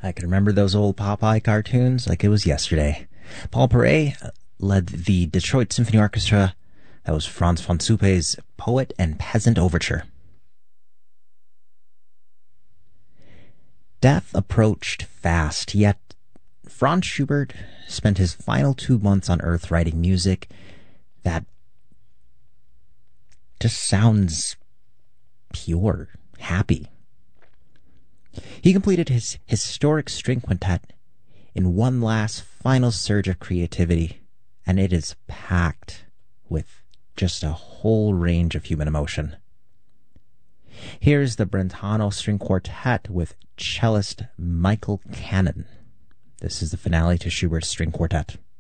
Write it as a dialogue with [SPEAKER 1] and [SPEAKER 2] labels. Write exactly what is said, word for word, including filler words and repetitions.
[SPEAKER 1] I can remember those old Popeye cartoons like it was yesterday. Paul Paray led the Detroit Symphony Orchestra. That was Franz von Suppe's Poet and Peasant Overture. Death approached fast, yet Franz Schubert spent his final two months on Earth writing music that just sounds pure, happy. He completed his historic string quintet in one last final surge of creativity, and it is packed with just a whole range of human emotion. Here's the Brentano String Quartet with cellist Michael Cannon. This is the finale to Schubert's String Quartet.